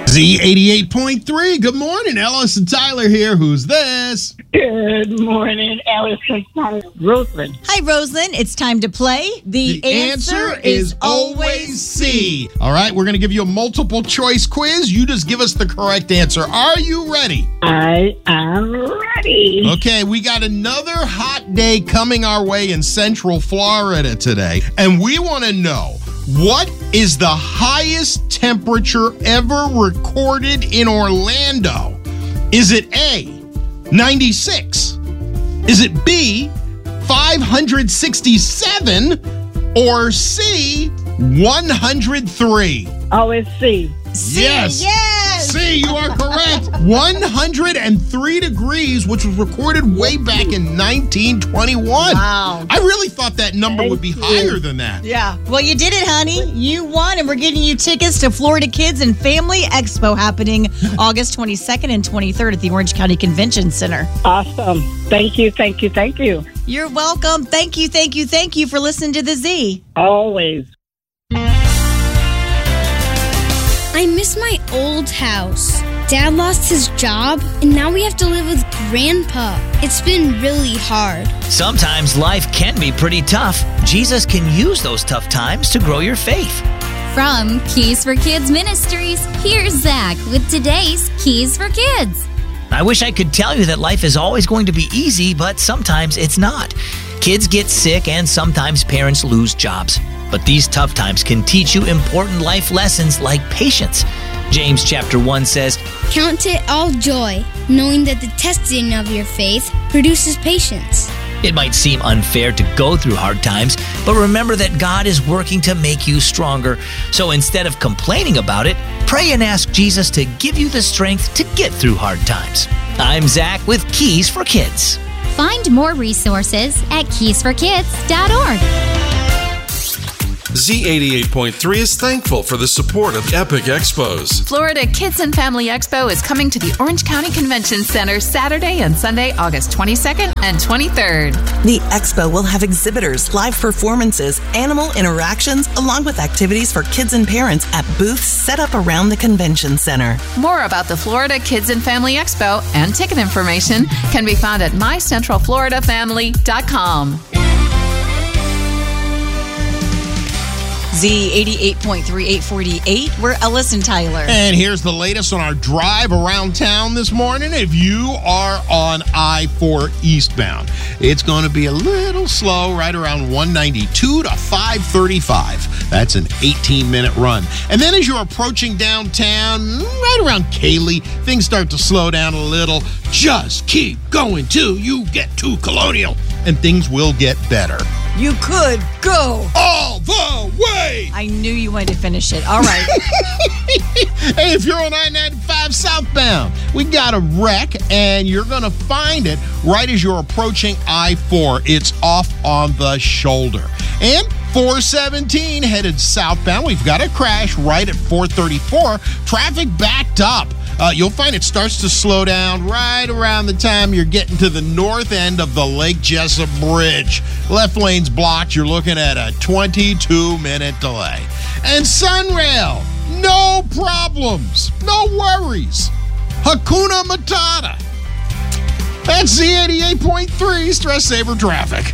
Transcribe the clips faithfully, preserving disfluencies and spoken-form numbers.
Z eighty-eight point three. Good morning, Ellis and Tyler here. Who's this? Good morning, Ellis and Tyler. Rosalind. Hi, Rosalind. It's time to play. The, The answer, answer is always C. All right, we're going to give you a multiple choice quiz. You just give us the correct answer. Are you ready? I am ready. Okay, we got another hot day coming our way in Central Florida today, and we want to know, what is the highest temperature ever recorded in Orlando? Is it A, ninety-six? Is it B, five hundred sixty-seven? Or C, one hundred three? Oh, it's C. C, yes. Yes. C, you are correct. one hundred three degrees, which was recorded way back in nineteen twenty-one. Wow. I really thought that number Thank would be you. higher than that. Yeah. Well, you did it, honey. You won, and we're getting you tickets to Florida Kids and Family Expo happening August twenty-second and twenty-third at the Orange County Convention Center. Awesome. Thank you, thank you, thank you. You're welcome. Thank you, thank you, thank you for listening to the Z. Always. I miss my old house. Dad lost his job, and now we have to live with Grandpa. It's been really hard. Sometimes life can be pretty tough. Jesus can use those tough times to grow your faith. From Keys for Kids Ministries, here's Zach with today's Keys for Kids. I wish I could tell you that life is always going to be easy, but sometimes it's not. Kids get sick, and sometimes parents lose jobs. But these tough times can teach you important life lessons like patience. James chapter one says, Count it all joy, knowing that the testing of your faith produces patience. It might seem unfair to go through hard times, but remember that God is working to make you stronger. So instead of complaining about it, pray and ask Jesus to give you the strength to get through hard times. I'm Zach with Keys for Kids. Find more resources at keys for kids dot org. Z eighty-eight point three is thankful for the support of Epic Expos. Florida Kids and Family Expo is coming to the Orange County Convention Center Saturday and Sunday, August twenty-second and twenty-third. The expo will have exhibitors, live performances, animal interactions, along with activities for kids and parents at booths set up around the convention center. More about the Florida Kids and Family Expo and ticket information can be found at my central florida family dot com. Z eighty-eight point three, eight forty-eight. We're Ellis and Tyler. And here's the latest on our drive around town this morning. If you are on I four eastbound, it's going to be a little slow right around one ninety-two to five thirty-five. That's an eighteen-minute run. And then as you're approaching downtown, right around Cayley, things start to slow down a little. Just keep going till you get to Colonial, and things will get better. You could go all the way. I knew you wanted to finish it. All right. Hey, if you're on I ninety-five southbound, we got a wreck, and you're going to find it right as you're approaching I four. It's off on the shoulder. And four seventeen headed southbound, we've got a crash right at four thirty-four. Traffic backed up. Uh, you'll find it starts to slow down right around the time you're getting to the north end of the Lake Jessup Bridge. Left lane's blocked. You're looking at a twenty-two minute delay. And Sunrail, no problems, no worries. Hakuna Matata. That's Z eighty-eight point three Stress Saver Traffic.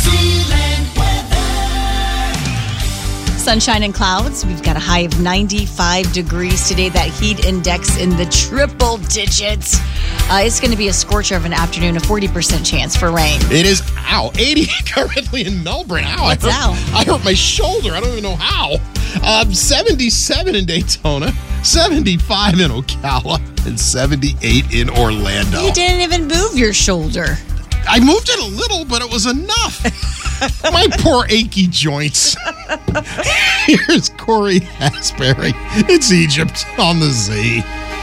Sunshine and clouds. We've got a high of ninety-five degrees today. That heat index in the triple digits. Uh, it's going to be a scorcher of an afternoon, a forty percent chance for rain. It is, ow, eighty currently in Melbourne. Ow, What's I hurt, ow? I hurt my shoulder. I don't even know how. Um, seventy-seven in Daytona, seventy-five in Ocala, and seventy-eight in Orlando. You didn't even move your shoulder. I moved it a little, but it was enough. My poor achy joints. Here's Corey Asbury. It's Egypt on the Z.